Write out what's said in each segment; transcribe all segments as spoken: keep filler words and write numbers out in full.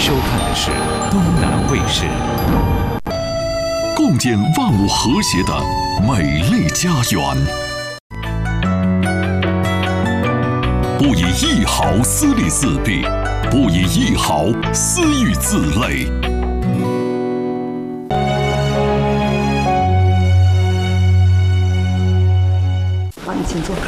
收看的是东南卫视， 共建万物和谐的美丽家园。不以一毫私利四弊，不以一毫私欲自累。 好，你请坐。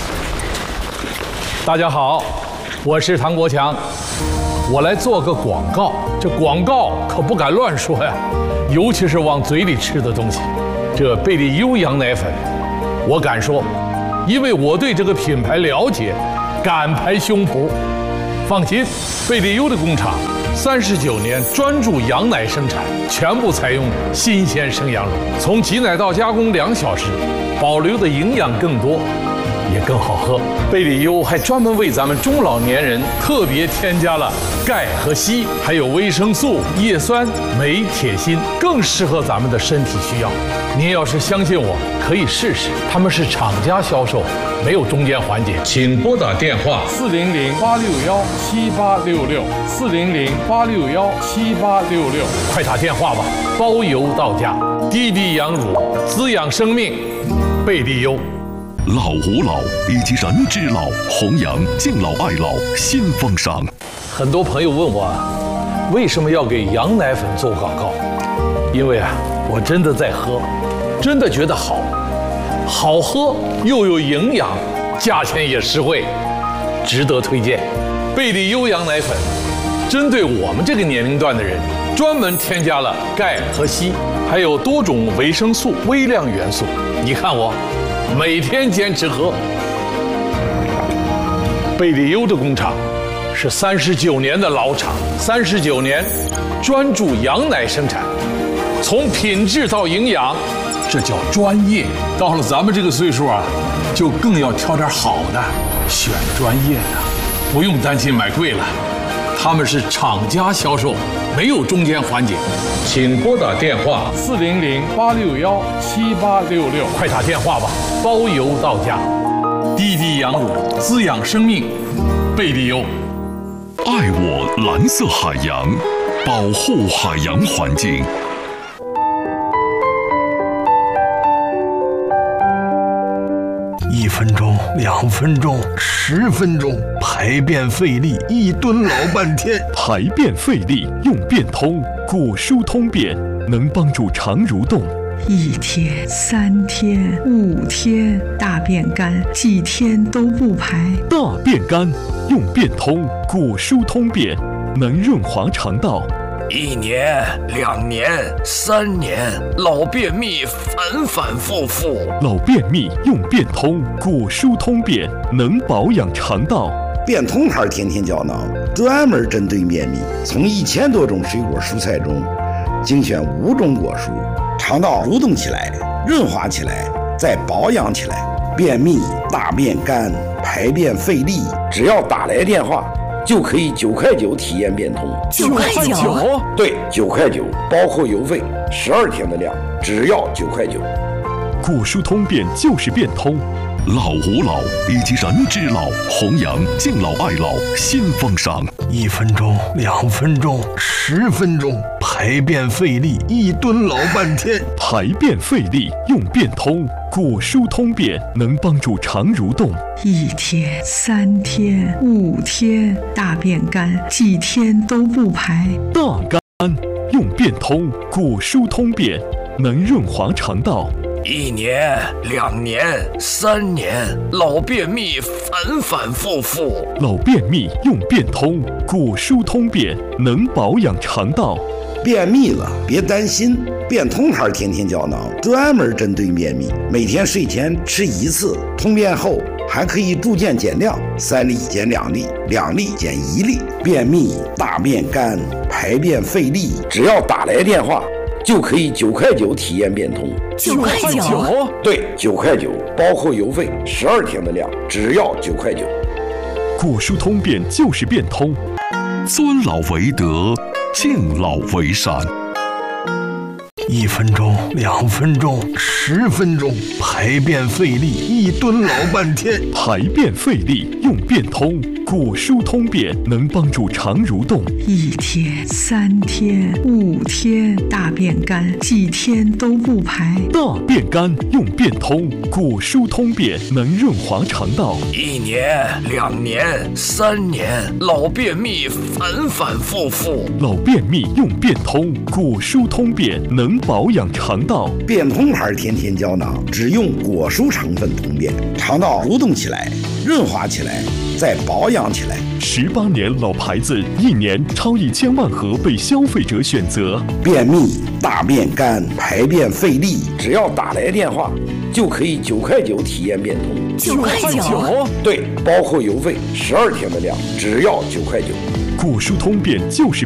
大家好，我是唐国强，我来做个广告。这广告可不敢乱说呀，尤其是往嘴里吃的东西。这贝利优羊奶粉，我敢说，因为我对这个品牌了解，敢拍胸脯。放心，贝利优的工厂三十九年专注羊奶生产，全部采用新鲜生羊乳，从挤奶到加工两小时，保留的营养更多，也更好喝。贝利优还专门为咱们中老年人特别添加了钙和硒，还有维生素、叶酸、镁、铁、锌，更适合咱们的身体需要。您要是相信我，可以试试。他们是厂家销售，没有中间环节。请拨打电话四零零八六幺七八六六四零零八六幺七八六六，快打电话吧，包邮到家。滴滴羊乳，滋养生命，贝利优。 老吾老以及人之老，弘扬敬老爱老新风尚。 很多朋友问我，为什么要给羊奶粉做广告？因为啊，我真的在喝，真的觉得好，好喝又有营养，价钱也实惠，值得推荐。贝利优羊奶粉针对我们这个年龄段的人，专门添加了钙和硒，还有多种维生素、微量元素。你看我每天坚持喝。贝利优的工厂是三十九年的老厂，三十九年专注羊奶生产，从品质到营养，这叫专业。到了咱们这个岁数啊，就更要挑点好的，选专业的，不用担心买贵了。他们是厂家销售，没有中间环节。请拨打电话四零零八六幺七八六六，快打电话吧，包邮到家。滴滴羊乳，滋养生命，贝利优。 爱我蓝色海洋，保护海洋环境。 一分钟，两分钟，十分钟，排便费力，一蹲老半天。 排便费力用便通，果蔬通便能帮助肠蠕动。 一天、三天、五天，大便干，几天都不排。 大便干用便通，果蔬通便能润滑肠道。 一年、两年、三年，老便秘反反复复。 老便秘用便通，果蔬通便能保养肠道。 便通牌天天胶囊专门针对便秘，从一千多种水果蔬菜中精选五种果蔬，肠道蠕动起来，润滑起来，再保养起来。便秘、大便干、排便费力，只要打来电话就可以九块九体验便通。 九块九？ 对，九块九，包括邮费，十二天的量，只要九块九。 果蔬通便就是便通，老吾老以及人之老，弘扬敬老爱老新风尚。 一分钟，两分钟，十分钟，排便费力，一蹲老半天。 排便费力用便通，果蔬通便能帮助肠蠕动。 一天、三天、五天，大便干，几天都不排。 大干用便通，果蔬通便能润滑肠道。 一年、两年、三年，老便秘反反复复。 老便秘用便通，果蔬通便能保养肠道。 便秘了别担心，便通牌天天胶囊专门针对便秘，每天睡前吃一次，通便后还可以逐渐减量，三粒减两粒，两粒减一粒。便秘、大便干、排便费力，只要打来电话就可以九块九体验便通。 九块九？ 对，九块九，包括邮费，十二天的量，只要九块九。 果蔬通便就是便通，尊老为德，敬老为善。 一分钟，两分钟，十分钟，排便费力，一蹲老半天。 排便费力用变通，果蔬通便能帮助肠蠕动。 一天、三天、五天，大便干，几天都不排。 大便干用变通，果蔬通便能润滑肠道。 一年、两年、三年，老便秘反反复复。 老便秘用变通，果蔬通便能保养肠道。 变通牌甜甜胶囊只用果蔬成分通便，肠道蠕动起来，润滑起来，再保养起来。 十八年老牌子，一年超一千万盒被消费者选择。 便秘、大便干、排便费力，只要打来电话，就可以九块九体验变通。 九块九？ 对，包括邮费，十二天的量，只要九块九。 果蔬通便就是